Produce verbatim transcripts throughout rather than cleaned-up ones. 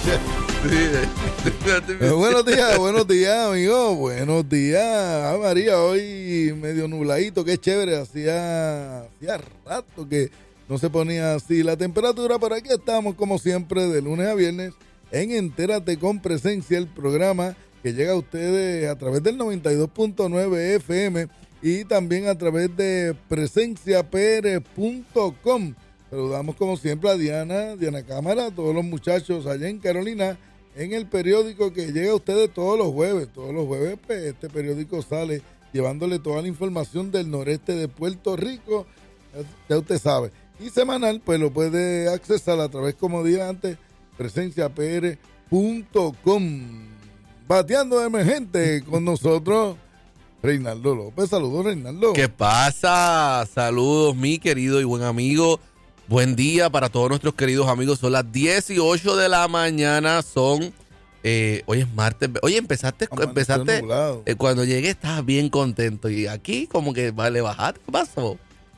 Eh, buenos días, buenos días, amigo. Buenos días. Ah, María, hoy medio nubladito, qué chévere. Hacía, hacía rato que no se ponía así la temperatura, pero aquí estamos, como siempre, de lunes a viernes en Entérate con Presencia, el programa que llega a ustedes a través del noventa y dos punto nueve F M y también a través de presencia p r punto com. Saludamos como siempre a Diana, Diana Cámara, a todos los muchachos allá en Carolina, en el periódico que llega a ustedes todos los jueves. Todos los jueves pues, este periódico sale llevándole toda la información del noreste de Puerto Rico, ya usted sabe. Y semanal, pues lo puede accesar a través, como dije antes, presencia p r punto com. Bateando emergente con nosotros, Reinaldo López. Saludos, Reinaldo. ¿Qué pasa? Saludos, mi querido y buen amigo. Buen día para todos nuestros queridos amigos. Son las dieciocho de la mañana. Son, eh, hoy es martes. Oye, empezaste, Amaneció empezaste nublado. eh, cuando llegué estabas bien contento. Y aquí como que vale, bajaste. ¿Qué pasó?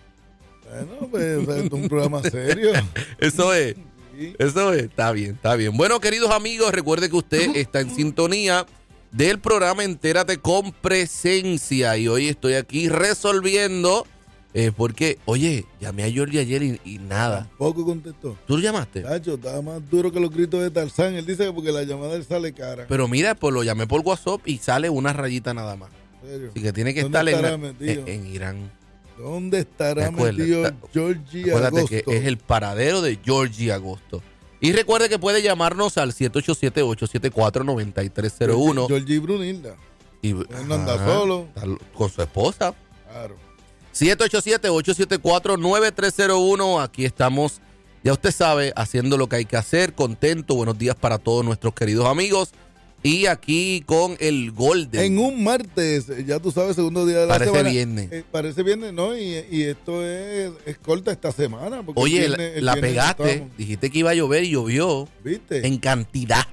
Bueno, pues es un programa serio. Eso es. Sí. Eso es, está bien, está bien. Bueno, queridos amigos, recuerde que usted está en sintonía del programa Entérate con Presencia. Y hoy estoy aquí resolviendo, eh, porque, oye, llamé a Georgie ayer y, y nada. Poco contestó. ¿Tú lo llamaste? Tacho, estaba más duro que los gritos de Tarzán. Él dice que porque la llamada de él sale cara. Pero mira, pues lo llamé por WhatsApp y sale una rayita nada más. ¿En serio? Así que tiene que ¿Dónde estar en, estará la- metido? en, en Irán. ¿Dónde estará Recuerda, metido está- Georgie Acuérdate Agosto? que es el paradero de Georgie Agosto. Y recuerde que puede llamarnos al siete ocho siete, ocho siete cuatro, nueve tres cero uno. Georgie Brunilda. Y, Él no anda ajá, solo. está con su esposa. Claro. siete ocho siete, ocho siete cuatro, nueve tres cero uno. Aquí estamos, ya usted sabe, haciendo lo que hay que hacer. Contento. Buenos días para todos nuestros queridos amigos. Y aquí con el Golden. En un martes, ya tú sabes, segundo día de la Parece semana. viernes. Eh, parece viernes, ¿no? Y, y esto es, es corta esta semana. porque Oye, el la, viernes- el la viernes pegaste. estamos. Dijiste que iba a llover y llovió. ¿Viste? En cantidad.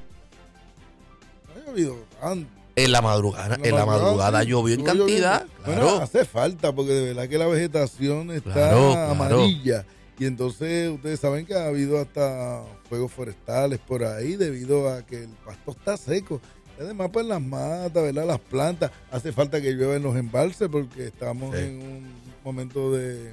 No ha llovido tanto. En la madrugada, en la madrugada sí, llovió en estuvo cantidad. lloviendo. Claro. Bueno, hace falta porque de verdad que la vegetación está Claro, claro. amarilla. Y entonces ustedes saben que ha habido hasta fuegos forestales por ahí debido a que el pasto está seco. Y además, pues las matas, ¿verdad? Las plantas. Hace falta que llueva en los embalses porque estamos Sí. en un momento de,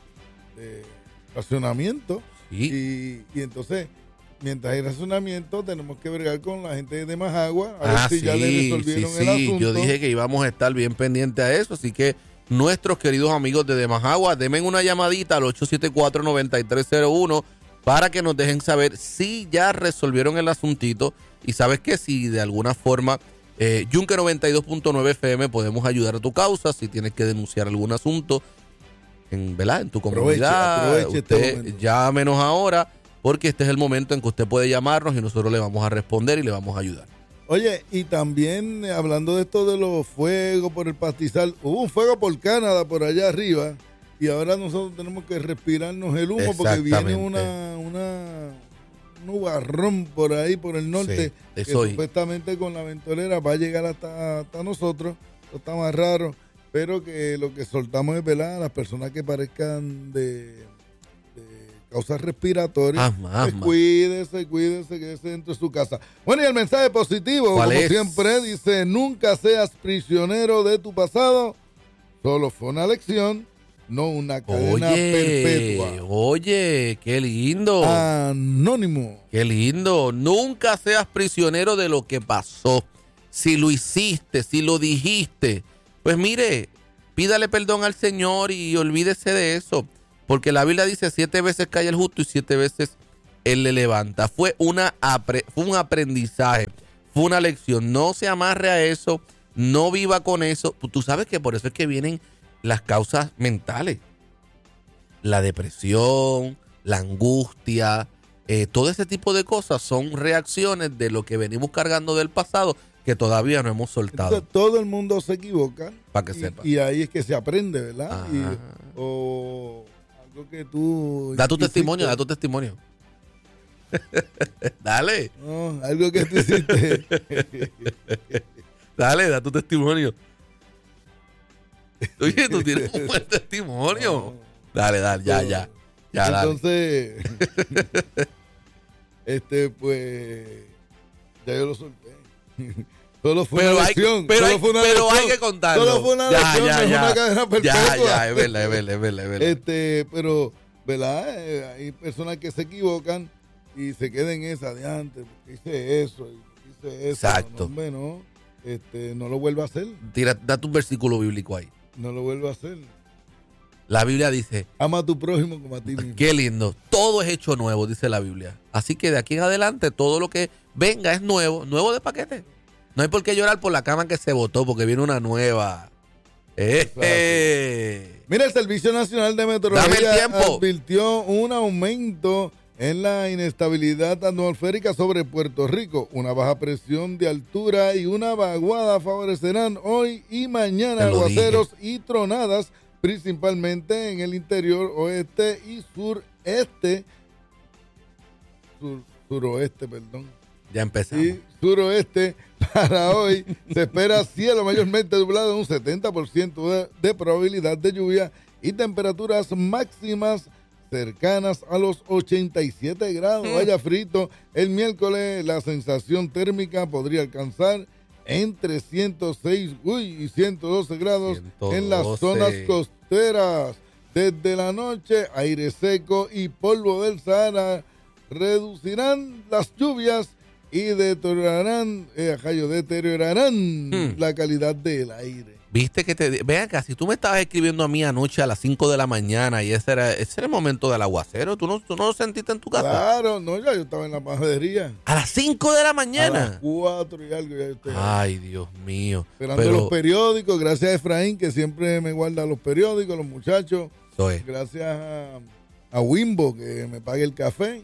de racionamiento. Sí. Y, y entonces, mientras hay racionamiento, tenemos que bregar con la gente de Majagua. A ver Ah, si sí, ya le sí, resolvieron el sí. asunto. Yo dije que íbamos a estar bien pendientes a eso, así que nuestros queridos amigos de Demajagua, denme una llamadita al ocho siete cuatro, nueve tres cero uno para que nos dejen saber si ya resolvieron el asuntito. Y sabes que si de alguna forma eh, Yunque noventa y dos punto nueve F M podemos ayudar a tu causa, si tienes que denunciar algún asunto en, ¿verdad? En tu comunidad, Aproveche, aproveche este usted momento. llámenos ahora, porque este es el momento en que usted puede llamarnos y nosotros le vamos a responder y le vamos a ayudar. Oye, y también eh, hablando de esto de los fuegos por el pastizal, hubo un fuego por Canadá, por allá arriba, y ahora nosotros tenemos que respirarnos el humo porque viene Exactamente. una, una un nubarrón por ahí, por el norte, Sí, que eso y- supuestamente con la ventolera va a llegar hasta, hasta nosotros. Eso está más raro, pero que lo que soltamos es, ¿verdad?, a las personas que parezcan de, de causas respiratorias. Asma, Pues asma. cuídese, cuídese, quédese dentro de su casa. Bueno, y el mensaje positivo, ¿Cuál como es? siempre, dice: nunca seas prisionero de tu pasado. Solo fue una lección, no una cadena Oye, perpetua. oye, qué lindo. Anónimo. Qué lindo. Nunca seas prisionero de lo que pasó. Si lo hiciste, si lo dijiste, pues mire, pídale perdón al Señor y olvídese de eso. Porque la Biblia dice: siete veces cae el justo y siete veces Él le levanta. Fue, una apre- fue un aprendizaje, fue una lección. No se amarre a eso, no viva con eso. Tú sabes que por eso es que vienen las causas mentales. La depresión, la angustia, eh, todo ese tipo de cosas son reacciones de lo que venimos cargando del pasado que todavía no hemos soltado. Entonces, todo el mundo se equivoca. Para que y, sepa. y ahí es que se aprende, ¿verdad? Ajá. Y, o algo que tú... Da tu hiciste. testimonio, da tu testimonio. Dale, No, algo que tú hiciste. dale, da tu testimonio. Oye, tú tienes un buen testimonio. No. Dale, dale, ya, ya. Ya, dale. Entonces, este, pues, Ya yo lo solté. Solo fue pero una hay, lección. Pero, solo hay, fue una pero lección. hay que contarlo. Solo fue una ya, lección, ya, no ya. es una cadena perpetua. Ya, ya, es verdad, es verdad, es verdad, es verdad. Este, pero, ¿verdad? Eh, hay personas que se equivocan y se quedan en esa de antes. Hice eso, hice eso. Exacto. No, hombre, no. Este, no lo vuelva a hacer. Tira, date un versículo bíblico ahí. No lo vuelva a hacer. La Biblia dice, ama a tu prójimo como a ti mismo. Qué lindo. Todo es hecho nuevo, dice la Biblia. Así que de aquí en adelante todo lo que venga es nuevo, nuevo de paquete. No hay por qué llorar por la cama que se botó porque viene una nueva. Eh, eh. Mira, el Servicio Nacional de Meteorología tiempo. advirtió un aumento en la inestabilidad atmosférica sobre Puerto Rico. Una baja presión de altura y una vaguada favorecerán hoy y mañana aguaceros y tronadas, principalmente en el interior oeste y sureste, sur, suroeste, perdón. Ya empezamos. Y suroeste. Para hoy se espera cielo mayormente nublado, un setenta por ciento de, de probabilidad de lluvia y temperaturas máximas cercanas a los ochenta y siete grados. Vaya frito. El miércoles la sensación térmica podría alcanzar entre ciento seis uy, y ciento doce grados ciento doce en las zonas costeras. Desde la noche, aire seco y polvo del Sahara reducirán las lluvias y deteriorarán, eh, rayo, deteriorarán hmm. la calidad del aire. Viste que te... Vean acá, si tú me estabas escribiendo a mí anoche a las cinco de la mañana y ese era, ese era el momento del aguacero, ¿tú no, ¿tú no lo sentiste en tu casa? Claro, no, ya yo estaba en la panadería. ¿A las cinco de la mañana? A las cuatro y algo. Ya estoy Ay, Dios mío. Esperando Pero, los periódicos, gracias a Efraín, que siempre me guarda los periódicos, los muchachos. Soy. Gracias a, a Wimbo, que me pague el café.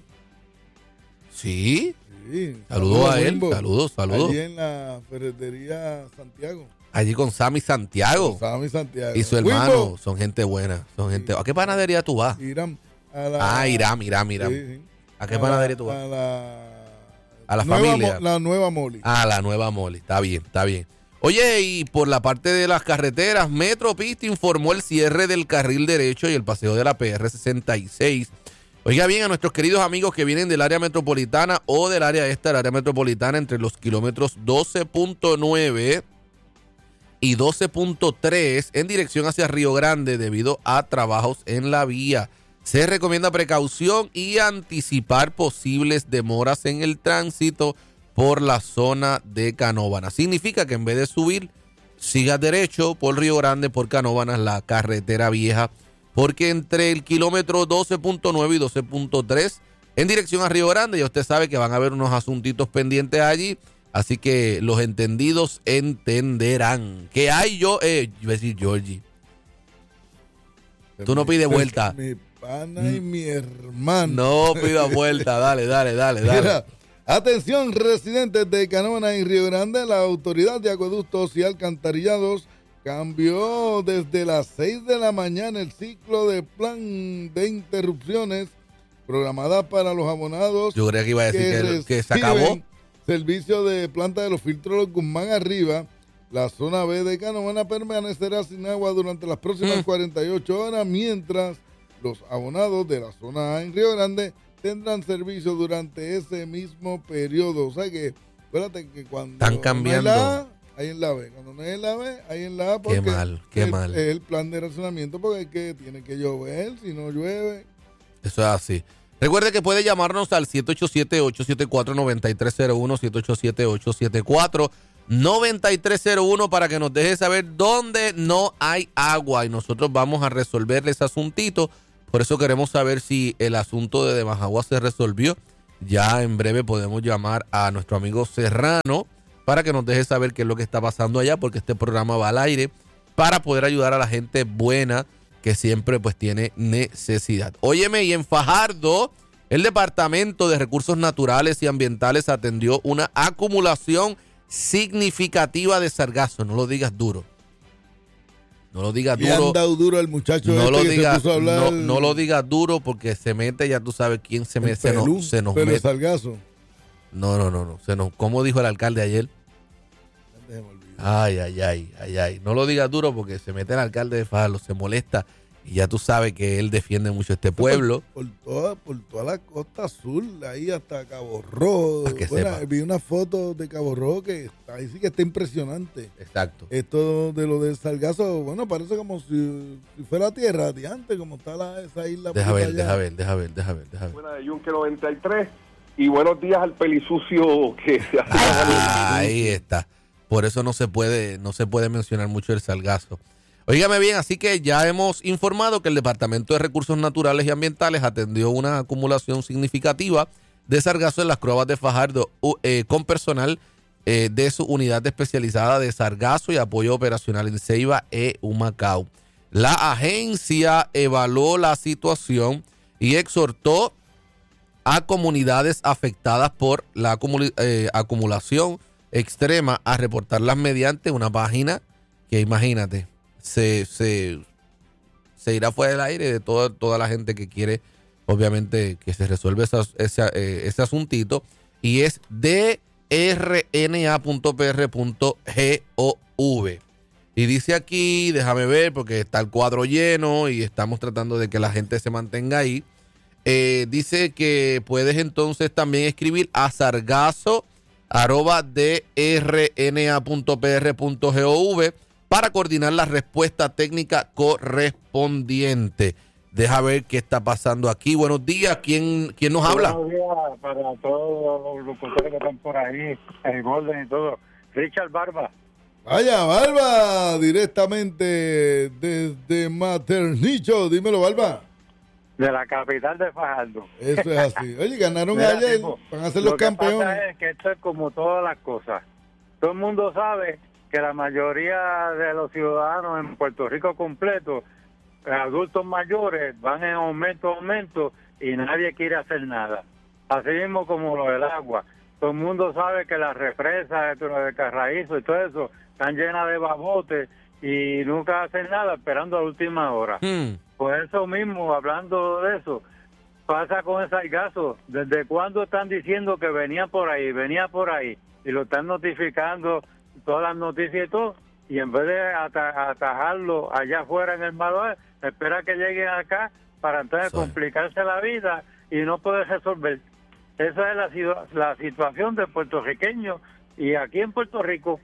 ¿Sí? Sí. Saludos a él, saludos, saludos. Allí en la ferretería Santiago. Allí con Sammy Santiago. Con Sammy Santiago. Y su hermano, Wimbo. son gente buena. Son gente. ¿A qué panadería tú vas? Irán. A la, ah, Irán, Irán, Irán. Sí, sí. ¿A qué a panadería la, tú vas? A la, a la nueva, familia. La nueva Moli. Ah, la nueva Moli. Está bien, está bien. Oye, y por la parte de las carreteras, Metro Pista informó el cierre del carril derecho y el paseo de la P R sesenta y seis. Oiga bien, a nuestros queridos amigos que vienen del área metropolitana o del área esta, del área metropolitana, entre los kilómetros doce punto nueve y doce punto tres en dirección hacia Río Grande debido a trabajos en la vía. Se recomienda precaución y anticipar posibles demoras en el tránsito por la zona de Canóvanas. Significa que en vez de subir, sigas derecho por Río Grande, por Canóvanas, la carretera vieja, porque entre el kilómetro doce punto nueve y doce punto tres en dirección a Río Grande, ya usted sabe que van a haber unos asuntitos pendientes allí, así que los entendidos entenderán. ¿Qué hay yo? Eh, yo voy a decir Georgie. Tú no pides vuelta. Mi pana y mi hermano. No pida vuelta, dale, dale, dale, dale. Mira, atención, residentes de Canóvanas y Río Grande, la Autoridad de Acueductos y Alcantarillados cambió desde las seis de la mañana el ciclo de plan de interrupciones programada para los abonados. Yo creía que iba a decir que, que se acabó. Servicio de planta de los filtros Guzmán arriba. La zona B de Canóvanas permanecerá sin agua durante las próximas mm. cuarenta y ocho horas, mientras los abonados de la zona A en Río Grande tendrán servicio durante ese mismo periodo. O sea que, acuérdate que cuando están cambiando. No hay la A, hay en la B. Cuando no hay en la B, hay en la A. Qué mal, qué el, mal. Es el plan de racionamiento porque es que tiene que llover, si no llueve. Eso es así. Recuerde que puede llamarnos al siete ocho siete, ocho siete cuatro, nueve tres cero uno, siete ocho siete, ocho siete cuatro, nueve tres cero uno para que nos deje saber dónde no hay agua y nosotros vamos a resolverle ese asuntito. Por eso queremos saber si el asunto de Demajagua se resolvió. Ya en breve podemos llamar a nuestro amigo Serrano para que nos deje saber qué es lo que está pasando allá, porque este programa va al aire para poder ayudar a la gente buena que siempre pues tiene necesidad. Óyeme, y en Fajardo, el Departamento de Recursos Naturales y Ambientales atendió una acumulación significativa de sargazo. No lo digas duro. No lo digas duro. Le han dado duro al muchacho no este lo que diga, se puso a hablar. No, no lo digas duro porque se mete, ya tú sabes quién se mete. Se nos, se nos pero mete. Sargazo. No, no, no, no. Se nos, ¿cómo dijo el alcalde ayer? Ay, ay, ay, ay, ay. No lo digas duro porque se mete el alcalde de Fajardo, se molesta Y ya tú sabes que él defiende mucho este pueblo. Por, por, toda, por toda la costa sur, ahí hasta Cabo Rojo. Para que Bueno, sepa. vi una foto de Cabo Rojo que está- ahí sí que está impresionante. Exacto. Esto de lo del Sargazo, bueno, parece como si, si fuera tierra radiante, como está la, esa isla. Deja por ver, allá. deja ver, deja ver, deja ver, deja ver. Buena de Yunque noventa y tres y buenos días al pelisucio que se hace. Ah, ahí está. Por eso no se puede, no se puede mencionar mucho el Sargazo. Óigame bien, así que ya hemos informado que el Departamento de Recursos Naturales y Ambientales atendió una acumulación significativa de sargazo en las cuevas de Fajardo u- eh, con personal eh, de su unidad especializada de sargazo y apoyo operacional en Ceiba e Humacao. La agencia evaluó la situación y exhortó a comunidades afectadas por la acumul- eh, acumulación extrema a reportarlas mediante una página que, imagínate, se, se, se irá fuera del aire de toda, toda la gente que quiere, obviamente, que se resuelva esa, esa, eh, ese asuntito, y es d r n a punto p r punto gov. Y dice aquí, déjame ver, porque está el cuadro lleno y estamos tratando de que la gente se mantenga ahí. Eh, dice que puedes entonces también escribir a sargazo arroba d r n a punto p r punto gov para coordinar la respuesta técnica correspondiente. Deja ver qué está pasando aquí. Buenos días, ¿quién, quién nos habla? Buenos días para todos los locutores que están por ahí, el Golden y todo. Richard Barba. Vaya, Barba, directamente desde Maternillo. Dímelo, Barba. De la capital de Fajardo. Eso es así. Oye, ganaron Mira, ayer, tipo, van a ser lo los que campeones. pasa es que esto es como todas las cosas. Todo el mundo sabe que la mayoría de los ciudadanos en Puerto Rico completo, adultos mayores, van en aumento, aumento, y nadie quiere hacer nada. Así mismo como lo del agua. Todo el mundo sabe que las represas, lo de Carraízo y todo eso, están llenas de babotes y nunca hacen nada esperando a la última hora. Hmm. Por eso mismo, hablando de eso, pasa con el sargazo. ¿Desde cuándo están diciendo que venía por ahí, venía por ahí? Y lo están notificando, todas las noticias y todo. Y en vez de ata- atajarlo allá afuera en el mar, espera que lleguen acá para entonces Sí. complicarse la vida y no poder resolver. Esa es la, situa- la situación del puertorriqueño y aquí en Puerto Rico.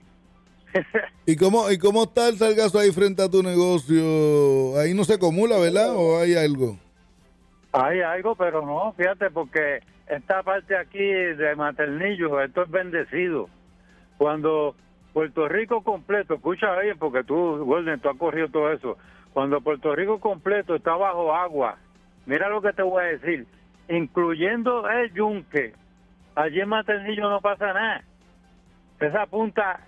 ¿Y cómo, ¿Y cómo está el Sargazo ahí frente a tu negocio? Ahí no se acumula, ¿verdad? ¿O hay algo? Hay algo, pero no, fíjate, porque esta parte aquí de Maternillo, esto es bendecido. Cuando Puerto Rico completo, escucha bien, porque tú, Golden, tú has corrido todo eso. Cuando Puerto Rico completo está bajo agua, mira lo que te voy a decir, incluyendo el Yunque, allí en Maternillo no pasa nada. Esa punta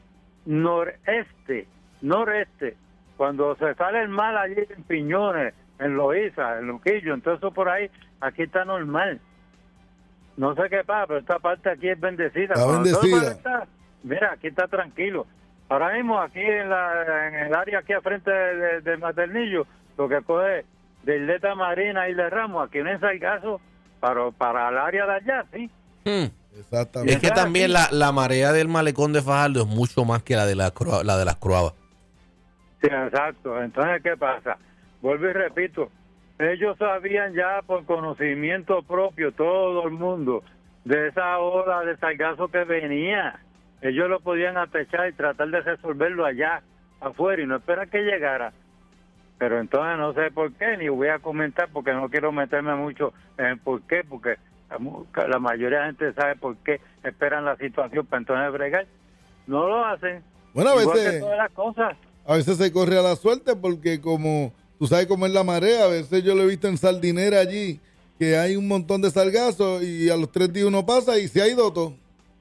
noreste, noreste, cuando se sale el mar allí en Piñones, en Loíza, en Luquillo, entonces por ahí, aquí está normal. No sé qué pasa, pero esta parte aquí es bendecida. Está Cuando todo el bendecida. mar está- mira, aquí está tranquilo. Ahora mismo aquí en, la, en el área aquí al frente de, de- del Maternillo, lo que coge de Isleta Marina y de Ramos, aquí no hay sargazo, para, para el área de allá, sí. Hmm. Exactamente. Es que también la, la marea del malecón de Fajardo es mucho más que la de, la, Crua- la de las Croabas. Sí, exacto. Entonces, ¿qué pasa? Vuelvo y repito, ellos sabían ya por conocimiento propio, todo el mundo, de esa ola de sargazo que venía. Ellos lo podían atechar y tratar de resolverlo allá, afuera, y no esperar que llegara. Pero entonces no sé por qué, ni voy a comentar porque no quiero meterme mucho en el por qué, porque la mu- la mayoría de la gente sabe por qué esperan la situación para entonces bregar. No lo hacen. Bueno, a Igual veces, que todas las cosas. a veces se corre a la suerte porque como tú sabes cómo es la marea, a veces yo lo he visto en Sardinera allí, que hay un montón de sargazos y a los tres días uno pasa y se ha ido todo.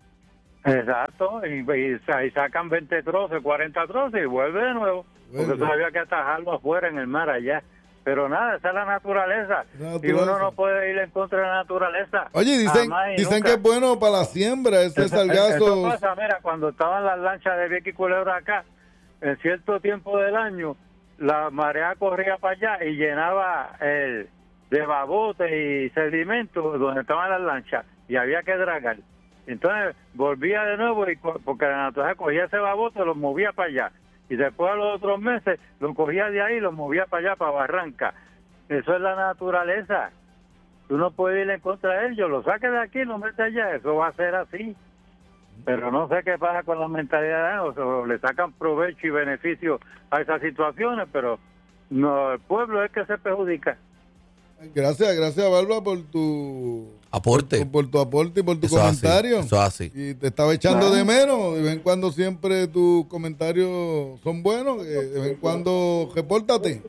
Exacto, y, y sa- y sacan veinte troces, cuarenta troces y vuelve de nuevo. Porque Vuelve. eso había que atajarlo afuera en el mar allá. Pero nada, esa es la naturaleza. La Y naturaleza. uno no puede ir en contra de la naturaleza. Oye, dicen, Jamás y dicen nunca. que es bueno para la siembra ese Eso- sargazo. Eso pasa, mira, cuando estaban las lanchas de Vieques y Culebra acá, en cierto tiempo del año, la marea corría para allá y llenaba el de babote y sedimentos donde estaban las lanchas y había que dragar. Entonces volvía de nuevo y co- porque la naturaleza cogía ese babote y lo movía para allá y después a los otros meses lo cogía de ahí y lo movía para allá, para Barranca. Eso es la naturaleza. Tú no puedes ir en contra de ellos, lo saques de aquí y lo metes allá, eso va a ser así. Pero no sé qué pasa con la mentalidad, o sea, le sacan provecho y beneficio a esas situaciones, pero no, el pueblo es que se perjudica. Gracias, gracias, Barba, por tu aporte. Por, por tu aporte y por tu eso comentario. Así, eso así. Y te estaba echando de menos. De vez en cuando siempre tus comentarios son buenos. De vez en cuando repórtate.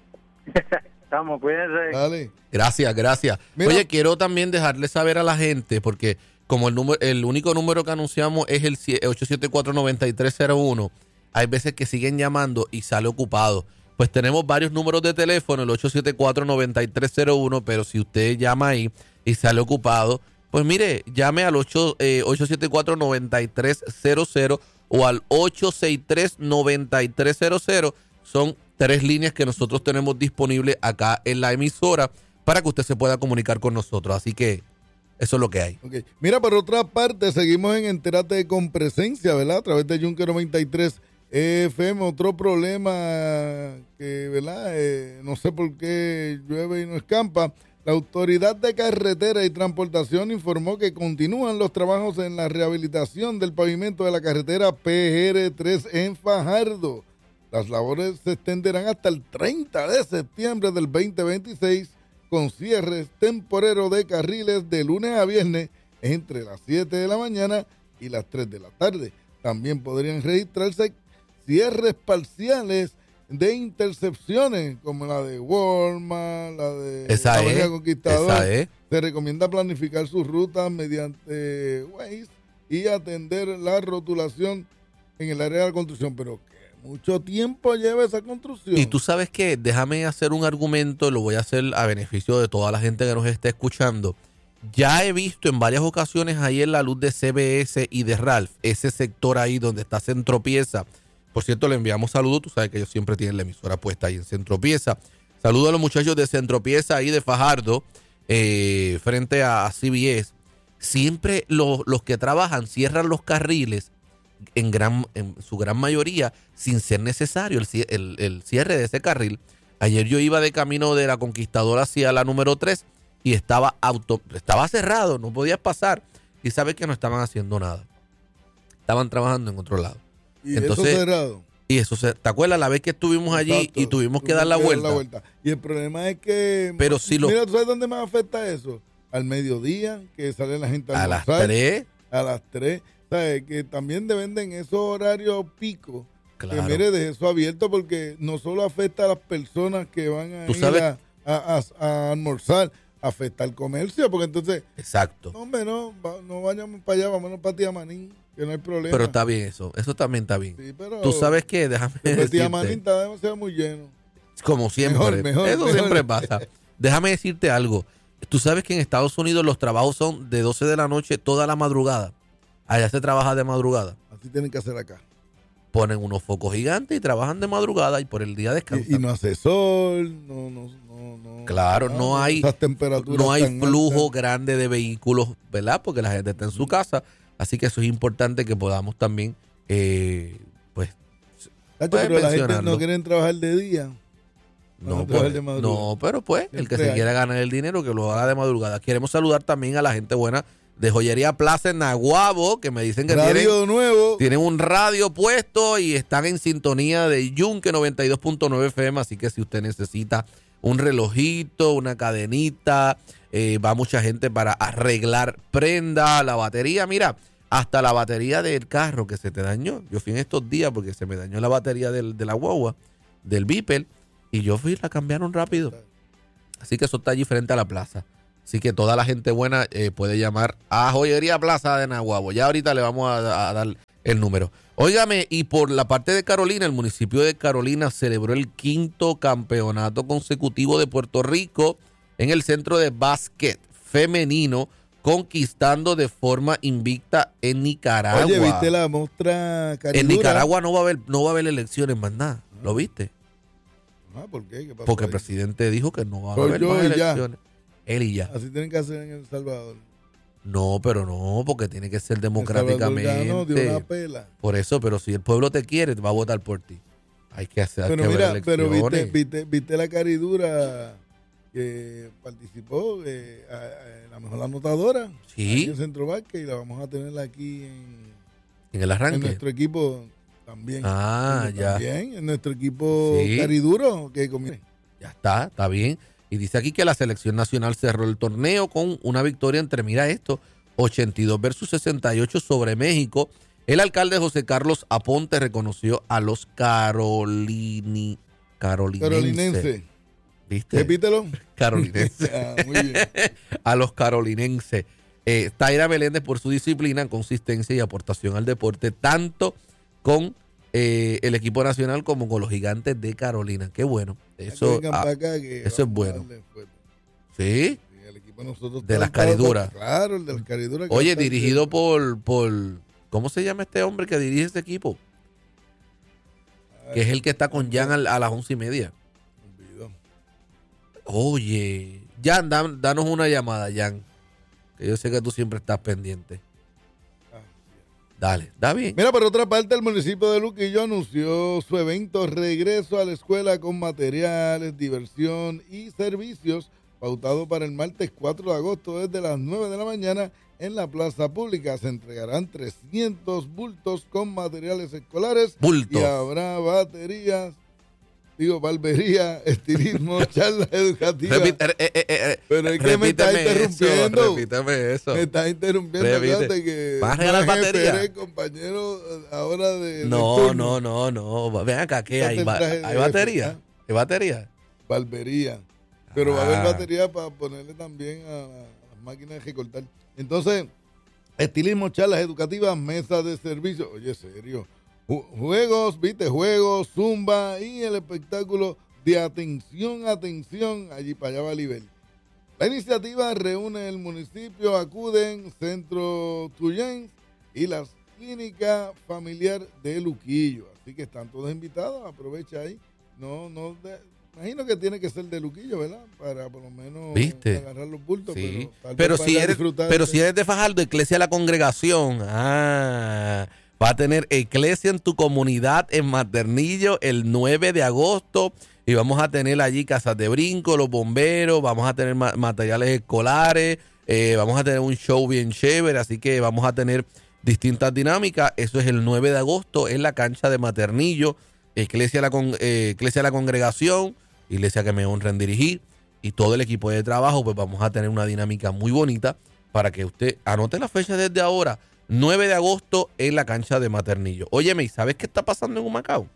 Estamos, cuídense. Dale. Gracias, gracias. Mira. Oye, quiero también dejarle saber a la gente, porque como el número, el único número que anunciamos es el ocho siete cuatro, nueve tres cero uno, hay veces que siguen llamando y sale ocupado. Pues tenemos varios números de teléfono, el ocho siete cuatro, nueve tres cero uno, pero si usted llama ahí y sale ocupado, pues mire, llame al ocho siete cuatro, nueve tres cero cero o al ocho seis tres, nueve tres cero cero. Son tres líneas que nosotros tenemos disponibles acá en la emisora para que usted se pueda comunicar con nosotros. Así que eso es lo que hay. Okay. Mira, por otra parte, seguimos en Entérate con Presencia, ¿verdad? A través de Yunque noventa y tres F M. Otro problema que, ¿verdad? Eh, no sé por qué llueve y no escampa. La Autoridad de Carretera y Transportación informó que continúan los trabajos en la rehabilitación del pavimento de la carretera P R tres en Fajardo. Las labores se extenderán hasta el treinta de septiembre del veinte veintiséis, con cierres temporeros de carriles de lunes a viernes entre las siete de la mañana y las tres de la tarde. También podrían registrarse cierres parciales de intercepciones, como la de Walmart, la de esa Avenida es, Conquistador. Esa es. Se recomienda planificar sus rutas mediante Waze y atender la rotulación en el área de la construcción. Pero que mucho tiempo lleva esa construcción. Y tú sabes que, déjame hacer un argumento, lo voy a hacer a beneficio de toda la gente que nos está escuchando. Ya he visto en varias ocasiones ahí en la luz de C B S y de Ralph, ese sector ahí donde está Centro Pieza. Por cierto, le enviamos saludos. Tú sabes que ellos siempre tienen la emisora puesta ahí en Centro Pieza. Saludos a los muchachos de Centro Pieza ahí de Fajardo, eh, frente a C B S. Siempre los, los que trabajan cierran los carriles en, gran, en su gran mayoría sin ser necesario el, el, el cierre de ese carril. Ayer yo iba de camino de la Conquistadora hacia la número tres y estaba, auto, estaba cerrado, no podías pasar. Y sabes que no estaban haciendo nada. Estaban trabajando en otro lado. Y entonces, eso cerrado. Y eso, se, ¿te acuerdas la vez que estuvimos allí Exacto. y tuvimos que dar la vuelta? la vuelta? Y el problema es que... Pero si lo... Mira, ¿tú sabes dónde más afecta eso? Al mediodía, que sale la gente a A las tres. A las tres. ¿Sabes? Que también deben en esos horarios picos. Claro. Que mire, de eso abierto, porque no solo afecta a las personas que van a ir a, a, a, a almorzar, afecta al comercio, porque entonces... Exacto. No, hombre, no, va, no vayamos para allá, vámonos para Tiamanín, que no hay problema. Pero está bien eso, eso también está bien. Sí, pero tú sabes qué, déjame decirte. Tiamanín está demasiado muy lleno. Como siempre, mejor, mejor, eso mejor. siempre pasa. Déjame decirte algo. Tú sabes que en Estados Unidos los trabajos son de doce de la noche toda la madrugada. Allá se trabaja de madrugada. Así tienen que hacer acá. Ponen unos focos gigantes y trabajan de madrugada y por el día descansan. Y, y no hace sol, no, no, no, no. Claro, no, no hay, esas temperaturas no hay tan flujo altas. grande de vehículos, ¿verdad? Porque la gente está en su casa. Así que eso es importante que podamos también, eh, pues, Tacho, pues pero la gente mencionarlo. no quieren trabajar de día. No, pues, de madrugada. no, pero pues, el que Siempre se hay. quiera ganar el dinero, que lo haga de madrugada. Queremos saludar también a la gente buena de Joyería Plaza en Naguabo, que me dicen que Radio tienen, nuevo. tienen un radio puesto y están en sintonía de Yunque noventa y dos punto nueve F M, así que si usted necesita un relojito, una cadenita, eh, va mucha gente para arreglar prenda, la batería, mira, hasta la batería del carro que se te dañó. Yo fui en estos días porque se me dañó la batería del, de la guagua, del Viper, y yo fui, la cambiaron rápido. Así que eso está allí frente a la plaza. Así que toda la gente buena eh, puede llamar a Joyería Plaza de Naguabo. Ya ahorita le vamos a, a dar el número. Óigame, y por la parte de Carolina, el municipio de Carolina celebró el quinto campeonato consecutivo de Puerto Rico en el centro de básquet femenino, conquistando de forma invicta en Nicaragua. Oye, ¿viste la muestra caridura? En Nicaragua no va a haber, no va a haber elecciones más nada. ¿Lo viste? Ah, ¿por qué? ¿Qué pasó Porque el ahí? presidente dijo que no va a Soy haber yo más y ya. elecciones. Él y ya. Así tienen que hacer en El Salvador. No, pero no, porque tiene que ser El Salvador ganó, dio democráticamente. una pela. Por eso, pero si el pueblo te quiere, va a votar por ti. Hay que hacer Pero hay que mira, ver pero viste, elecciones. viste, viste la caridura que participó, eh, a- a- la mejor anotadora. Sí. En Centro Vázquez, y la vamos a tener aquí en, En el en arranque. nuestro equipo también. Ah, En- ya. También en nuestro equipo Sí. cariduro que comienza. Ya está, está bien. Y dice aquí que la selección nacional cerró el torneo con una victoria entre, mira esto, ochenta y dos versus sesenta y ocho sobre México. El alcalde José Carlos Aponte reconoció a los carolini, carolinenses. Carolinense. ¿Viste? Repítelo. Carolinenses. Ah, muy bien. A los carolinenses. Eh, Taira Meléndez por su disciplina, consistencia y aportación al deporte, tanto con eh, el equipo nacional como con los gigantes de Carolina. Qué bueno. Eso, Vengan ah, pa' acá que eso es vamos a bueno. darle fuerte. sí. Sí, el equipo de nosotros De está- las cariduras. Claro, el de las cariduras. que Oye, está- dirigido por, por, ¿cómo se llama este hombre que dirige ese equipo? Que es el que está con Jan al- a, las once y media. Olvidó. Oye, Jan, dan- danos una llamada, Jan. Que yo sé que tú siempre estás pendiente. Ah, Dale, está bien. Mira, por otra parte, el municipio de Luquillo anunció su evento Regreso a la Escuela con materiales, diversión y servicios, pautado para el martes cuatro de agosto desde las nueve de la mañana en la plaza pública. Se entregarán trescientos bultos con materiales escolares Bultos. y habrá baterías, digo, barbería, estilismo, charlas educativas. Repite- eh, eh, eh, eh, Pero es que me está repíteme interrumpiendo. Eso, repíteme eso. Me estás interrumpiendo, Repite. fíjate que ¿Vas a regalar no es batería? Pérez, compañero, ahora de No, de turno. no, no, no. Ven acá, ¿qué Quítate hay? el Ba- traje de ¿Hay jefe, batería? ¿ah? ¿Hay batería? Barbería. Pero va a haber Ah. batería para ponerle también a, a las máquinas de recortar. Entonces, estilismo, charlas educativas, mesas de servicio. Oye, serio. Ju- Juegos, viste, juegos, zumba y el espectáculo de atención, atención, allí para allá va Libel. La iniciativa reúne el municipio, acuden Centro Tuyén y las clínicas familiar de Luquillo. Así que están todos invitados, aprovecha ahí. No, no, de- imagino que tiene que ser de Luquillo, ¿verdad? Para por lo menos ¿Viste? agarrar los bultos. Sí. Pero, tal Pero vez si vaya a eres, disfrutar pero de- si eres de Fajardo, Iglesia de la Congregación, ah, va a tener iglesia en tu comunidad en Maternillo el nueve de agosto y vamos a tener allí casas de brinco, los bomberos, vamos a tener ma- materiales escolares, eh, vamos a tener un show bien chévere, así que vamos a tener distintas dinámicas. Eso es el nueve de agosto en la cancha de Maternillo, Iglesia de la, con- eh, Iglesia de la Congregación, iglesia que me honra en dirigir, y todo el equipo de trabajo, pues vamos a tener una dinámica muy bonita para que usted anote la fecha desde ahora, nueve de agosto en la cancha de Maternillo. Óyeme, ¿y sabes qué está pasando en Humacao?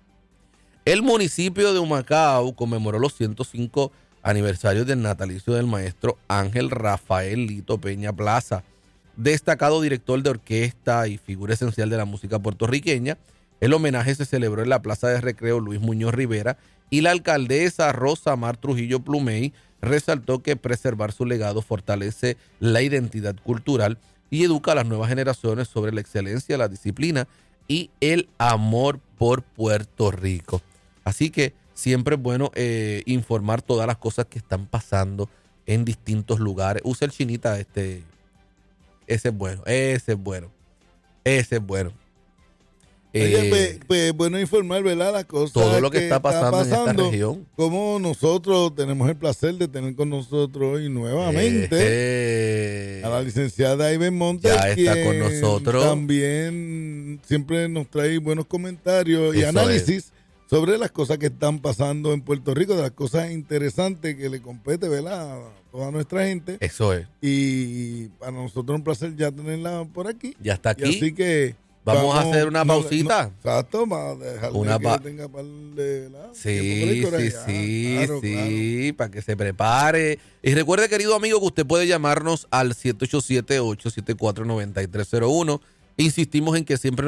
El municipio de Humacao conmemoró los ciento cinco aniversarios del natalicio del maestro Ángel Rafael Lito Peña Plaza, destacado director de orquesta y figura esencial de la música puertorriqueña. El homenaje se celebró en la Plaza de Recreo Luis Muñoz Rivera y la alcaldesa Rosa Mar Trujillo Plumey resaltó que preservar su legado fortalece la identidad cultural y educa a las nuevas generaciones sobre la excelencia, la disciplina y el amor por Puerto Rico. Así que siempre es bueno eh, informar todas las cosas que están pasando en distintos lugares. Usa el chinita, este, ese es bueno, ese es bueno, ese es bueno. Oye, Eh, pues, pues, bueno informar, ¿verdad? Las cosas todo lo que está pasando en esta región. Como nosotros tenemos el placer de tener con nosotros hoy nuevamente eh, a la licenciada Iben Montes, ya está quien con nosotros. también siempre nos trae buenos comentarios y Eso análisis sobre las cosas que están pasando en Puerto Rico, de las cosas interesantes que le compete, ¿verdad? A toda nuestra gente. Eso es. Y para nosotros es un placer ya tenerla por aquí. Ya está Y aquí. así que Vamos a hacer una no, pausita. no, exacto, para dejarle Una que pa- tenga par de ¿verdad? Sí, tiempo por ahí, sí, por ahí. sí, Ah, claro, sí, para que se prepare. Y recuerde, querido amigo, que usted puede llamarnos al siete ocho siete, ocho siete cuatro, nueve tres cero uno. Insistimos en que siempre